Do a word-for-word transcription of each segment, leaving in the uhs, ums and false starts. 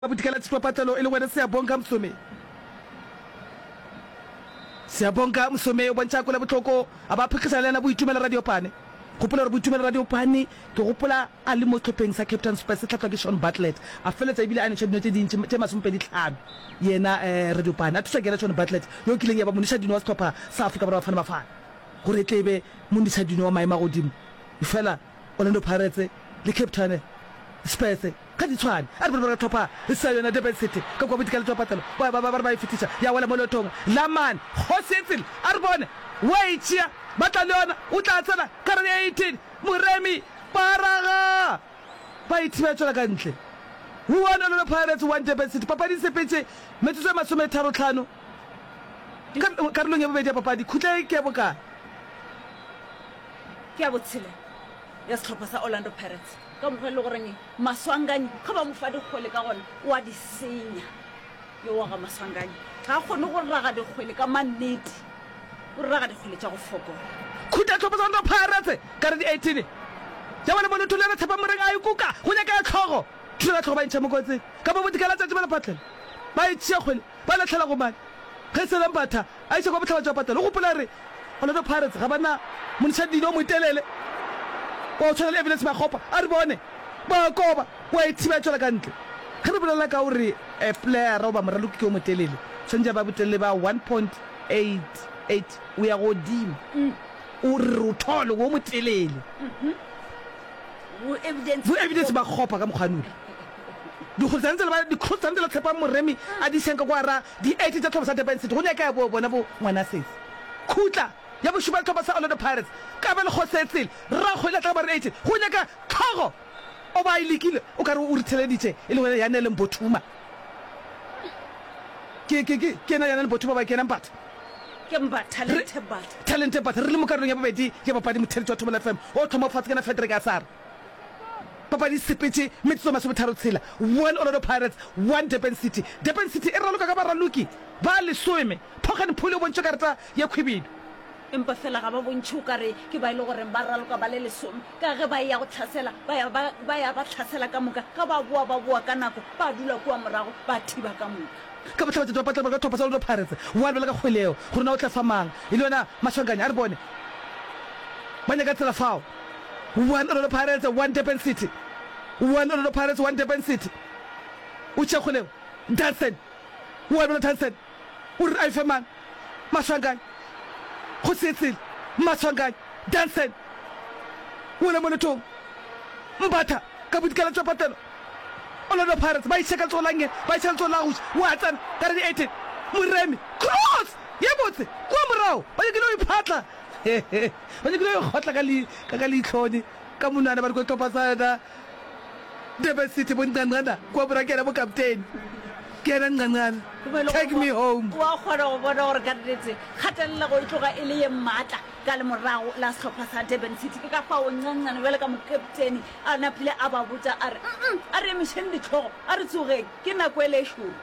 Abutikela Tsipapatelo ile wena siyabonga Msome. Siyabonga Msome o bontsa ko le botlhoko abaphikisana na boitumela radio pane. Gopola re boitumela radio pane ke gopola a le mo tlhopheng sa Captain Spice tlatla ke Sean Bartlett a feletsa ibile a ne tshedino tse dintsi tse masompe ditlhano yena eh radio pane a thusa ke Sean Bartlett yo kileng ya ba monisha dino wa stopper sa Africa ba bafana bafana gore tlebe monisha dino wa maima godimo ifela Orlando Pirates le Captain Spice ka ditshwane a re ba thopa e sa yona Durban City ka go botikela Tsipapatelo ba ba ba ba ifitisa ya wala molotong la man hosetsil a re bone wait ya batla leona o tla tsena ka re eighteen Moremi Paraga ba ithiba tsela ka ntle one Orlando Pirates one Durban City papadi sepetse metso tse masome tharo tlhano ka re lo nyebe ya papadi khutla ke boka ke a botsile ya setlhopha sa Orlando Pirates ka mo le goreng maswanganye ga ba mo fa dikgwele ka gona wa di senya yo wa ga maswanganye ga gone go raga dikgwele ka mannete o raga dikgwele tsa go foko khuta tlhopha sa Orlando Pirates ka re di eighteen ja bona bona thulela tshepa moreng a ikuka go nya ka tlhogo thulela tlhogo ba ntse mo kotse ka bo botikela tsa tsebela patlela ba itse kgwele ba la tlhela go mane ge se lambatha a itse go botlhaba tsa patlela go pola re Orlando Pirates ga bana montsha dino mo telele o tshwana le evidence ba khopa a re bone ba koba wa ithiba tsela ka ntle ge re bolela ka ore a player o ba moraloki ke o motelele tshwantse ba botelele ba one point eight eight o ya godimo o re o thole go motelele wo evidence wo evidence ba khopa ka mogwanule di go tsantse le ba di khutsa le tshepa Moremi a di senka kwa ra di eighty tsa thoba sa Durban City go nya ka bo bona bo ngwana sese khutla ya bo shuba thoba sa Orlando Pirates ka be le khosetsile ra khwela tla ba re eighty go nya ka tlhogo o ba ilikile o ka re o ritheleditse e le wena ya nele Mbothuma ke ke ke ke na ya nele Mbothuma ba ke na mbatha ke mba talented but talented but re le mo ka re ya bobedi ke bapadi motheletso wa Thomela F M o thoma fatse ke na Frederick Asar papadi sepetse metso masome tharo tshela one Orlando Pirates one Durban City Durban City e raloka ka ba raloki ba le sweme phogane phule o bontse karata ya khwibido empa fela ga ba bontšhe ka re ke ba ile gore ba raloka ba le lesome ka ge ba ya go tlhasela ba ya ba ya ba tlhasela ka moka ka ba bua ba bua ka nako ba dula kwa morago ba thiba ka moka ka ba tlhabatsa ba patla ba thopa sa Orlando Pirates wa ba ka khweleo gore na o tla famang e le yona maswanganya a re bone ba nya ka tsela fao one Orlando Pirates one Durban City one Orlando Pirates one Durban City o tshekgoleo Dansen one Orlando Dansen o re a famang maswanganya go setsile maswanganya Dansen wona monotong mbatha ka botikela Tsipapatelo Orlando Pirates ba itsheka tsolange ba itsheka tsolange wa tsana ka re eighteen Moremi cross ye botse kwa morao ba ke lo iphatla ba ke lo khotla ka li ka ka litlhoni ka monana ba go topa sa Durban City bonqanqana kwa brakela bo captain ke na nqanqana take me home wa khona go bona gore ka nnete kgatella go itloga e le ye matla ka le morago la setlhopha sa Durban City ke ka fa o nqanqana bele ka mo captain a na pile a ba botsa a re a re mission ditlhogo a re tsoge ke na kwele shuru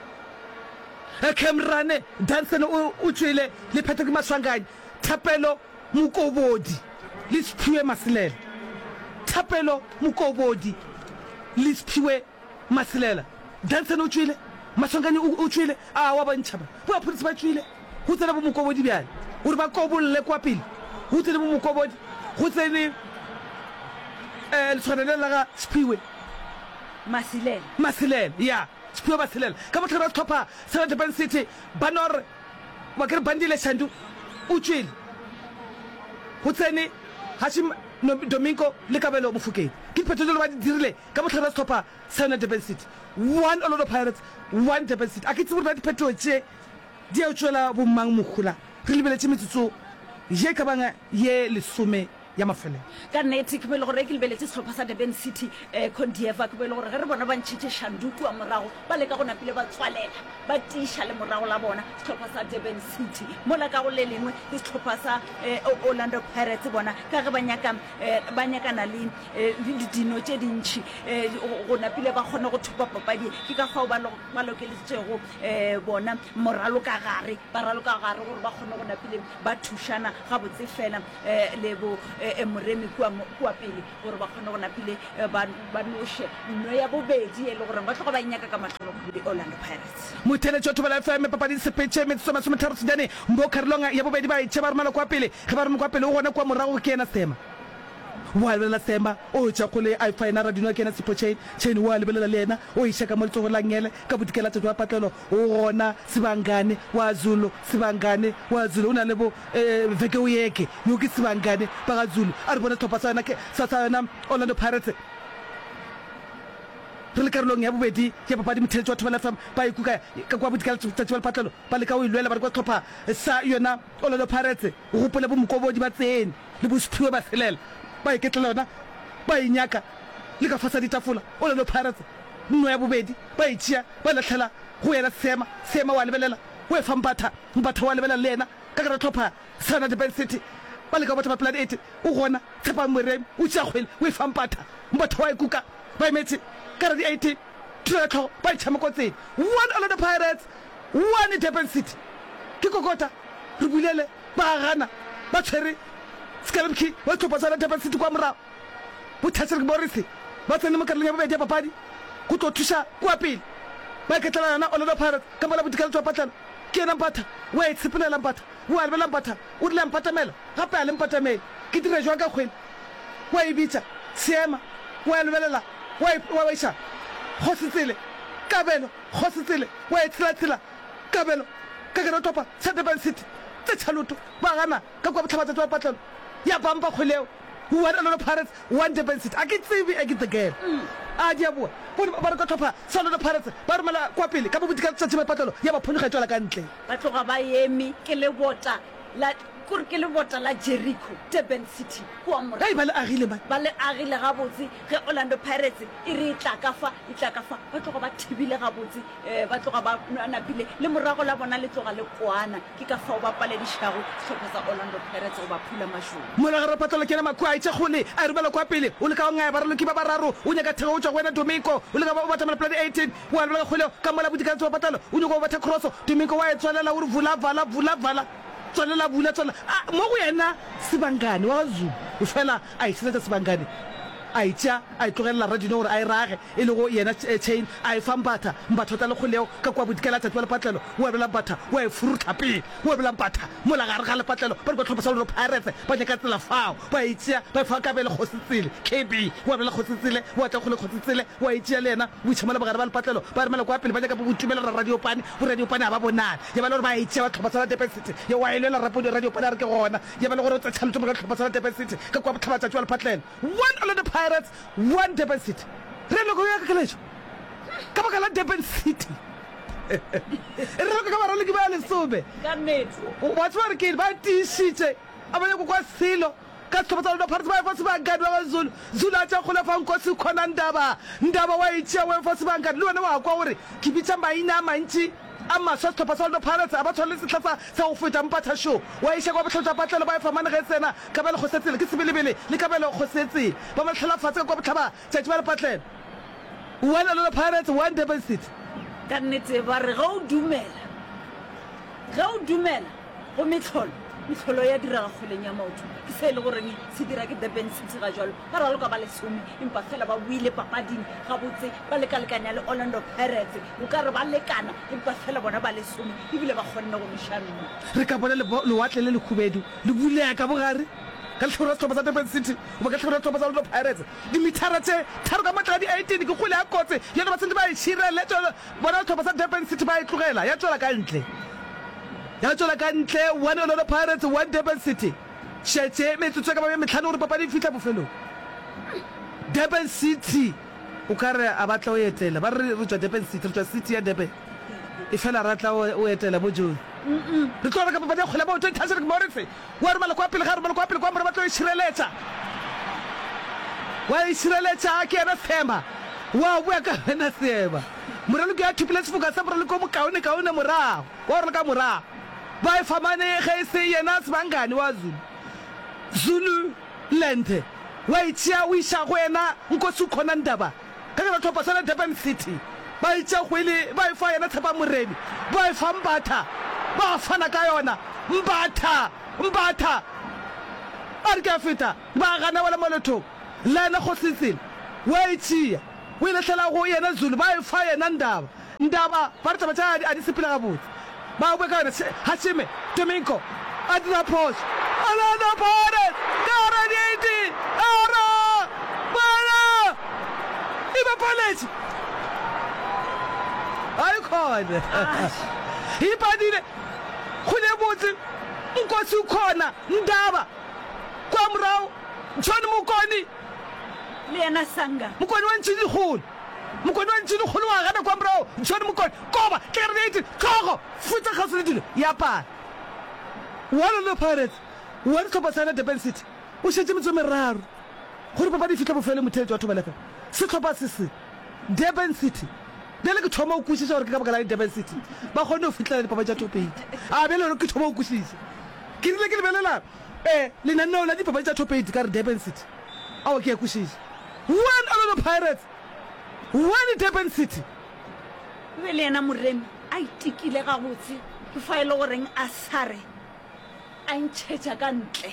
a Cameron Dansen o tswile le Patrick Maswanganye Thapelo Mokobodi le Siphiwe Masilela Thapelo Mokobodi le Siphiwe Masilela Dansen o tswile Maswanganye o tswile a wa bantšhaba bo police ba tswile go tsena bo Mokobodi bjale o re ba kobolle kwa pele go tsene bo Mokobodi go tsene eh le tshwana le ga Siphiwe Masilela Masilela ya Siphiwe Masilela ka botlhora stopper sa Durban City banor wa ke bandile Shandu o tswile go tsene Hashim Domingo le Kabelo Mofokeng ke phetolo ba dirile ka botlhora stopper sa Durban City one Orlando Pirates one Durban City a ke tsebole ba diphetolo tse di a tswela bo mang mogula re lebeletse metsotso je ka banga ye lesome ya mafele ka nnete ke bele gore ke lebeletse setlhopha sa Durban City eh Condieva ke bele gore ge re bona ba ntšhitše Shanduku wa morago ba le ka go napile ba tswalela ba tiša le morago la bona setlhopha sa Durban City mola ka go le lengwe le setlhopha sa Orlando Pirates bona ka ge ba nyaka ba nyakana le dino tše dintšhi go napile ba kgona go thupa papadi ke ka fao ba lokeletsego bona moralo ka gare ba ralo ka gare gore ba kgone go napile ba thušana ga botse fela le bo moremi kua pele gore ba kgone go napile ba noše nno ya bobedi e le gore ba tlogo ba inyaka ka matlolo go di-Orlando Pirates. motheletši wa thobela F M papadi sepetse metsotso masometharo sedane mo karolong ya bobedi ba itšhe ba romela kwa pele ge ba rome kwa pele o gona kwa morago ke ena Sema wa lebelela Sema o tša kgole a faena radino ke ena Sipho Chain Chain wa lebelela le ena o iša ka mo letsogo la ngele ka bodikela tšatši wa patlelo o gona Sibangane wa Zulu Sibangane wa Zulu o na le bo veke o yeke yo ke Sibangane ba ga Zulu a re bone tlhopha sa yona Orlando Pirates re le karolong ya bobedi ya papadi motheletši wa thobela F M ba ikuka ka kwa bodikela tšatši ba lepatlelo ba le ka o ilwela ba re kwa tlhopha sa yona Orlando Pirates o gopole bo mokobodi ba tsene le bosephiwe ba selela ba iketlela yona ba inyaka le ka fasa ditafola Orlando Pirates nno ya bobedi ba itšhia ba latlhela go yena Sema Sema wa lebelela o e fa Mbatha Mbatha wa lebelela le ena ka kara tlhopha sana Durban City ba le ka batho ba plan eight o gona Tshepa Moremi o tšea kgwele o e fa Mbatha Mbatha wa ikuka ba emetse ka ra di eighteen thulela tlhogo ba itšhama kotseng one Orlando Pirates one Durban City ke kokota re bulele ba gana ba tshwere Skelmki wa tlhopha sa Durban City kwa morago Bothasek Morris ba tsene mo karolong ya bobedi ya papadi go tlo thuša kwa pele ba iketlela yona Orlando Pirates ka mola bodikela tšwa patlana ke ena Mbatha wa e tshepelela Mbatha wa lebela Mbatha o rile mpatamela gape a le mpatamele ke dire jwa ka kgwele wa e bitša Sema wa lebelela wa iša go se tsele kabelo go se tsele wa e tshela-tshela kabelo ka kena tlhopha sa Durban City tse tšhaloto ba gana ka kwa botlhabatsa tšwa patlano ya bampa kgweleo one Orlando Pirates one Durban City a ke tsebe a ke tegela a di a boa ba re ka tlhopha sa Orlando Pirates ba romela kwa pele ka bobodika tšatši ba patlalo ya ba phologa e tswela ka ntle ba tloga ba eme ke lebota la kore ke lebota la Jericho Durban City kwa mora ba le agile ba ba le agile ga botse ge Orlando Pirates e re tla ka fa e tla ka fa ba tloga ba thibile ga botse ba tloga ba napile le morago la bona le tloga le kwana ke ka fa o ba pale dishago tlhopha sa Orlando Pirates go ba phula mashomo mola ga re patlalo ke ena makwa a itse gole a re bela kwa pele o le ka ngaya ba re le ke ba bararo o nyaka thego o tswa go ena Domingo o le ka ba batla mala plan eighteen wa le kgole ka mola bodika tšwa patlalo o nyaka go batla cross Domingo wa e tswalela o re vula vala vula vala tswalela bula tswala mo go yena Sibangane wa Zulu o fela a itsetsa Sibangane a itša a itlogela radino gore a e rage e le go yena Chain a e fa Mbatha Mbatha tla le kgoleo ka kwa bodikela tšatši wa lepatlelo o ebela Mbatha o e furutla pele o ebela Mbatha mola gare ga lepatlelo ba re ka tlhopha sa Orlando Pirates ba nyaka tsela fao ba itšea ba fa kabele go setsile K B o ebela go setsile o atla go le go setsile o itšea le ena o itšhamela bogare ba lepatlelo ba re mela kwa pele ba nyaka botumela radio pane bo radio pane a ba bonana ya ba le gore ba itšea ba tlhopha sa Durban City ya wa elela rapo di radio pane a re ke gona ya ba le gore o tsa tšhalotse mo ka tlhopha sa Durban City ka kwa botlhaba tšatši wa lepatlelo one Orlando Pirates one Durban City re lo go ya ka keletšo ka baka la Durban City re lo ka ba re le ke ba le sobe ka nnete wa tswa re ke ba tišitše a ba go kwa selo ka tlhopha tsa Orlando Pirates ba fa Sibangane ba Zulu Zulu a tša kgole fa nko se khona ndaba ndaba wa itšea wa fa Sibangane le wena wa kwa gore ke bitša maina a mantši a maswa tlhopha sa Orlando Pirates a ba tshwane le setlha sa go feta Mbatha show wa iša kwa botlhotsa patlelo ba e famane ge tsena ka ba le kgosetsele ke sebelebele le ka ba le kgosetsele ba ba tlhalafatse ka kwa botlhaba tšatši ba le patlelo one Orlando Pirates one Durban City ka nnete ba re ga o dumela ga o dumela go metlholo metlholo ya diraga kgoleng ya maoto ke se e le goreng se dira ke Durban City ga jalo ba raloka ba lesome empa fela ba buile papading ga botse ba lekalekanya le Orlando Pirates o ka re ba lekana empa fela bona ba lesome ebile ba kgonne go mešhanno re ka bona lewatle le lekhubedu le bulea ka bogare ka letlhoro tlhopha sa Durban City o ba ka letlhoro tlhopha sa Orlando Pirates dimithara tše tharo ka matla di eighteen ke kgole ya kotse yona ba sentse ba e širele bona tlhopha sa Durban City ba e tlogela ya tswela ka ntle ya tswela ka ntle one Orlando Pirates one Durban City šetše metsotso ka ba metlhano gore papadi e fitlha bofelong Durban City o ka re a batla o etela ba re re tswa Durban City re tswa city ya Durban e fela ratla o etela bo June re tlo ka papadi ya kgwele bao Patrick Morris wa re mala kwa pele ga re mala kwa pele kwa mora batla o šireletša wa e šireletša ke ena Sema wa boya ka ena Sema moralo ke ya thupile sefoka sa moralo ko mokaone kaone morago wa re ka morago ba e famane ge se yena Sibangane wa Zulu Zulu lente wa itšea o iša go ena nko se khona ndaba ka ke ba tlhopha sa Durban City ba itšea gwele ba e fa yena Tshepa Moremi ba e fa Mbatha ba fana ka yona Mbatha Mbatha a re ke a feta ba gana wala molotho lana go sitsile wa itšia o ilehlela go yena Zulu ba e fa yena Ndaba Ndaba ba re taba tša a di sepela gabotse ba o ka yona Hashime Domingo a dira phoso Orlando Pirates ka eighteen ara bana ibe college ay khona ipadile khule botse inkosi ukhona Ndaba kwamrawo John Mukoni le yena Sanga Mukoni wa ntshidi khulu Mukoni wa ntshidi khulu wa gana kwamrawo John Mukoni koba eighteen tlhogo futsa khasile dilo ya pa Orlando Pirates wa re tlhopha sana Durban City o shetse metso meraro gore ba ba di fitla bofele motheletsi wa thobela se tlhopha se se Durban City bele ke thoma o kushisa gore ke ka bakala Durban City ba gone o fitla di papa tša topedi a bele ke thoma o kushisa ke rile ke lebelela eh le nna la di papa tša topedi ka Durban City a o ke kushisa one Orlando Pirates one Durban City be le yena Moremi a itikile ga botse ke fa ile goreng a sare a ntšhetša ka ntle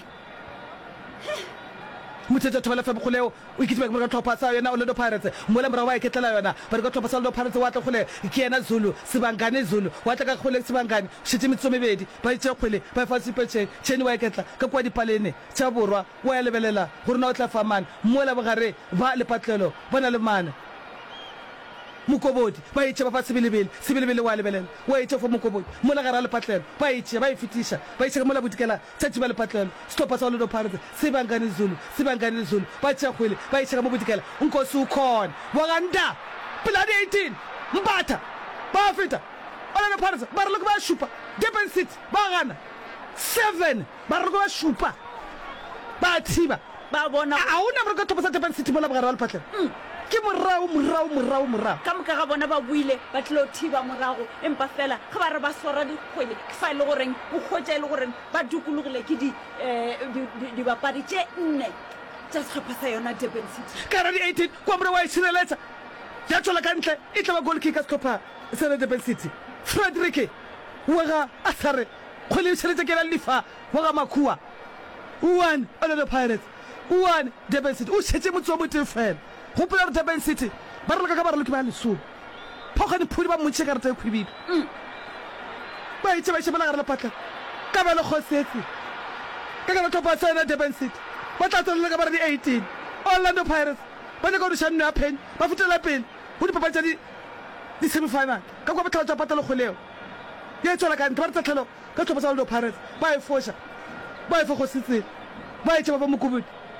mothetsa thobela fa bogoleo o ikitse ba ka tlhopha sa yona Orlando Pirates mo le mora wa iketlela yona ba re ka tlhopha sa Orlando Pirates wa tla gole ke yena Zulu Sibangane Zulu wa tla ka gole Sibangane shitse metso mebedi ba itse gole ba fa sipetse tsheni wa iketla ka kwa dipalene tša borwa wa ya lebelela gore na o tla fa man mo le bogare ba le patlelo bona le mana Mokobodi ba itse ba fa sebelebele sebelebele wa lebelela wa itse fo Mokobodi mo la gara le patlelo ba itse ba ifitisha ba itse ka mola butikela tšatši ba le patlelo stoppa sa Orlando Pirates Sibangane Zulu Sibangane Zulu ba tša khwele ba itse ka mo butikela nkosi ukhona wa ganda blood eighteen Mbatha ba feta Orlando Pirates ba re le ba shupa Durban City ba gana seven ba re go ba shupa ba thiba ba bona a ona mo ka thopa sa Durban City mo la bogare wa le patlelo ke morao morao morao morao ka moka ga bona ba buile ba tlilo thiba morago empa fela ga ba re ba swara dikgwele ke fa ile goreng o khotsa ile goreng ba dukulogile ke di di bapadi tše nne tša setlhopha sa yona Durban City ka di eighteen kwa mora wa ishireletsa ya tshola ka ntle e tla ba goal kicker setlhopha sa Durban City Frederick wa ga Asare khwele ishireletsa ke la lifa wa ga Makhua one Orlando Pirates one Durban City o tshetse motso mo tefela go pela Durban City ba re le ka ba re le ke ba le so phoga di phudi ba motse ka re tse khwibile ba itse ba shebela gare le patla ka ba le khosetse ka ka batho ba tsena Durban City ba tla tsela ka ba re di eighteen Orlando Pirates ba ne ka re shane ya pen ba futela pele go di papa tsa di di semi final ka kwa batla tsa patla le goleo ye tswela ka ntwa re tsatlhelo ka thopa sa Orlando Pirates ba e fosha ba e fogositse ba itse ba ba Mokobodi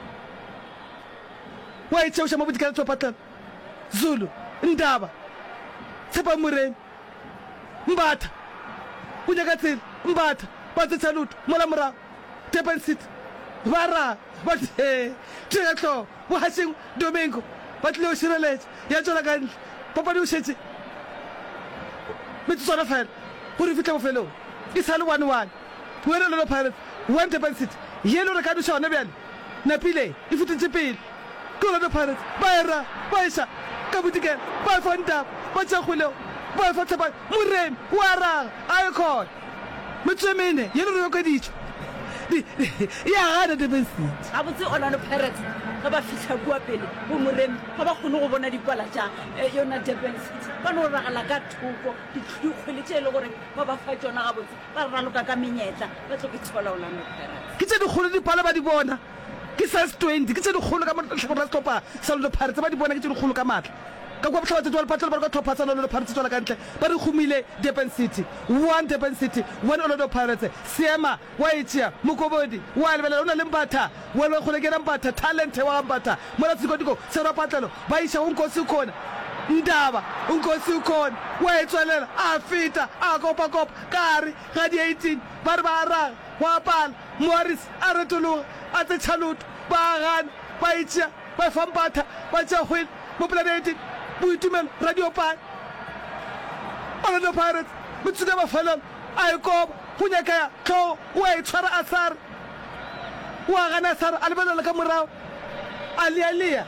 wa itse o shama butikela tsopa tla Zulu Ndaba Tshepa Moremi Mbatha kunyaka tsela Mbatha ba tse saluto mola mora Durban City ba ra ba the tšea tlo bo Hashim Domingo ba tlile o šireletša ya tswela ka ntle papadi o šetse metsotswana fela gore fitlha bofelong e sa le one one wena Orlando Pirates one Durban City yelo re ka duša gone bjale napile e fetentše pele Orlando Pirates ba era ba isha ka butikela ba fa Ndaba ba tša kgoleo ba fa Tshepa Moremi wa raga a e khona metso e mene yelo re yo ka ditšo ya gana Durban City ga botse Orlando Pirates ga ba fitlha kua pele bo Moremi ga ba kgone go bona dipala tša yona Durban City ba no ragala ka thoko dikgwele tše e le gore ba ba fa tsona ga botse ba raloka ka menyetla ba tlo ke tshola Orlando Pirates ke tše dikgolo dipala ba di bona ke size twenty ke tše dikgolo ka matlhakore la setlhopha sa Orlando Pirates ba di bona ke tše dikgolo ka maatla ka kwa botlhaba tse patla ba re ka tlhopha sa Orlando Pirates tswela ka ntle ba re humile Durban City one Durban City one Orlando Pirates Seema wa itšea Mokobodi wa lebelela o na le Mbatha wa le gole ke na Mbatha talent wa Mbatha mo la tsikotiko se ra patlelo ba isha go nkosi khona Ndaba nkosi ukhona wa etswelela a fita a kopa kopa kare ga di eighteen ba re ba raga wa pala Morris a retologa a tse tshaluto ba gana ba itšea ba fa Mbatha ba tšea hwele mo planete Boitumelo Radio Pane Orlando Pirates metsuka ba felela a e koba go nyaka ya tlho wa e tshwara Asare wa gana Asare a lebelela ka morao alialia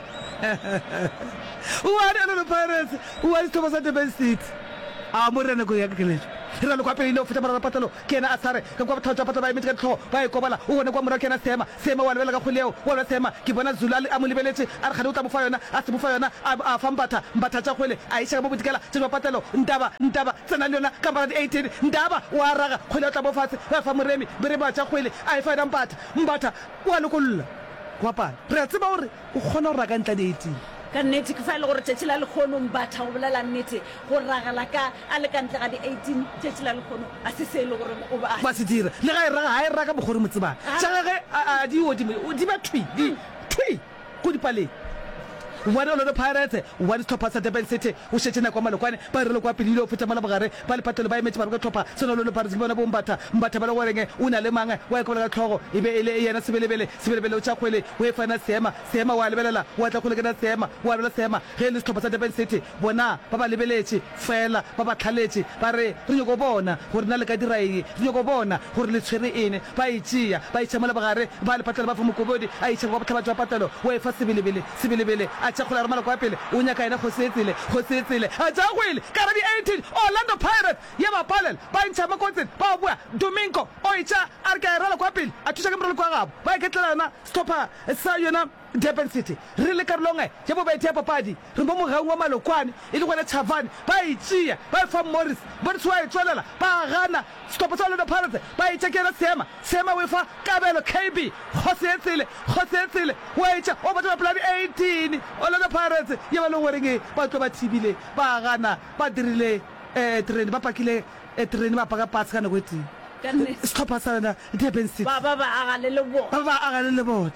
wa Orlando Pirates wa setšhaba sa Durban City a morena go ya ka keletšo re lo kwa pele le o feta mara patalo ke ena a sare ka kwa batho patalo ba emetse ka tlho ba e kobala o bona kwa mora ke ena sema sema wa lebela ka kholeo wa le sema ke bona Zulu a mo lebeletse a re gane o tla mo fa yona a se mo fa yona a fa mbatha mbatha tsa khwele a isha mo botikela tse ba patalo ntaba ntaba tsena le yona ka mara eighteen ndaba wa raga khwele o tla bo fatshe ba fa moremi be re ba tsa khwele a e fa mbatha mbatha wa le kolla kwa pa re tseba hore o khona ho raka ntla di eighteen ka nnete ke fa ile gore tšetši la lekgono mbatha go bolela nnete go ragala ka a le ka ntle ga di eighteen tšetši la lekgono a se se ile gore o ba ba se dira le ga e raga ha e raga bogore motsebana tša ge a di o di ba thui di thui go dipaleng one of the Pirates one stop at the Ben City o shetse na kwa malokwane ba re le kwa pele le o feta mala bogare ba le patelo ba emetse ba go topa sona lo le Pirates ke bona bo mbatha mbatha ba le goreng o na le manga wa ka ka tlhogo e be ele yena sebelebele sebelebele o tsa khwele o e fana sema sema wa lebelela wa tla khole ke na sema wa lebela sema ge le stop at the Ben City bona ba ba lebeletse fela ba ba tlhaletse ba re re nyoko bona gore na le ka dirai re nyoko bona gore le tshwere ene ba itsia ba itsa mala bogare ba le patelo ba fa mokobodi a itsa go batla ba patelo o e fa sebelebele sebelebele a tsa khola re mala kwa pele o nya ka ena go setsele go setsele a tsa gwele ka ra di eighteen Orlando Pirates ya ba palela ba intsa makotse ba bua Domingo o itsa a re ka ra kwa pele a thusa ke morelo kwa gabo ba iketlelana stopper sa yona Durban City re le karolonge ya bo ba itse papadi re mo mogang wa malokwane e le gona Chavani ba itsia ba fa Morris ba tswa e tswelela ba gana stopper sa Orlando Pirates ba itse ke na sema sema we fa kabelo K B go setsele go setsele wa itsa o ba tsa plan eighteen Orlando Pirates ya ba lo ngoreng ba tlo ba thibile ba gana ba dirile eh train ba pakile e train ba paka patsa kana go tsi stopper sa na Durban City ba ba ba aga le lebo ba ba aga le lebo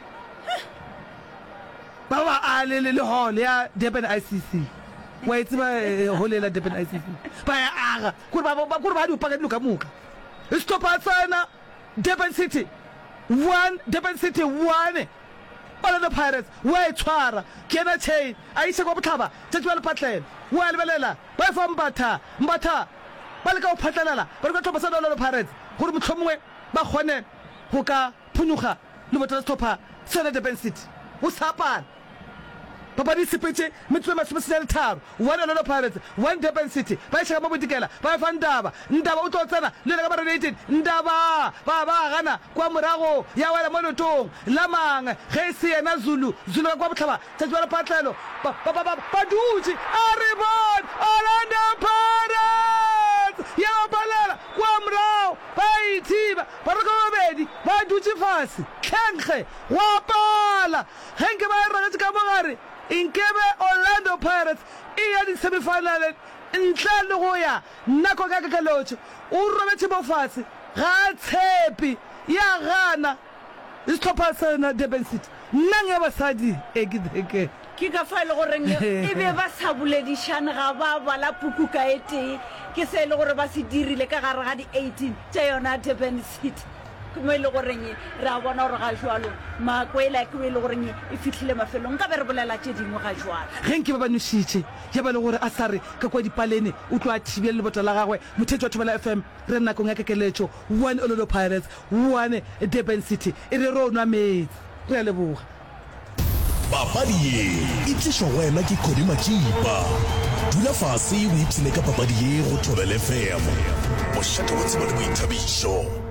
ba ba a le le hall ya Durban I C C wa itse ba holela Durban I C C ba ya aga kuri ba ba kuri ba di upaka diluka muka stop atsana Durban City one Durban City one Orlando Pirates wa itshwara kena chain a ise go botlhaba tsetwa le patlela wa lebelela ba fa mbatha mbatha ba le ka o phatlalala ba re ka thopa sa Orlando Pirates gore motlhomongwe ba gone go ka phunuga le botla stopper sa Durban City o sapana Papa di sepetse metswe masepesele tharo one Orlando Pirates one Durban City ba ishaka mo botikela ba fa ndaba ndaba o tlotsana le le ka ba eighteen ndaba ba ba gana kwa morago ya wela mo lotong la mang ge se yena Zulu Zulu kwa botlhaba tsetwa le patlelo ba ba ba ba duji aribon Orlando Pirates ya balela kwa morago ba ithiba ba re go bedi ba duji fase kenge wa pala henge ba re ka mogare inkebe Orlando Pirates iya di semifinal ntle le go ya nako ka ka lotsho o robetse mo fase ga tshepi ya gana stopper sa Durban City nna nge basadi e gideke ke ka fa ile gore e be ba sa buledishane ga ba bala puku ka ete ke se ile gore ba se dirile ka gare ga di eighteen tša yona Durban City mo ile goreng ra bona gore ga jwalo makwela ke ile goreng e fitlhile mafelong ka be re bolela tše dingwe ga jwalo ge nke ba ba nusitše ya ba le gore a sare ka kwa dipalene o tlo a thibele le botla la gagwe mothetši wa Thobela F M re nakong ya kekeletšo one Orlando Pirates one Durban City e re ro nwa metsi re a leboga papadi ye e tlišwa go wena ke Kodi Makipa dula fase o ipsene ka papadi ye go Thobela F M mošate wa tseba le boithabišo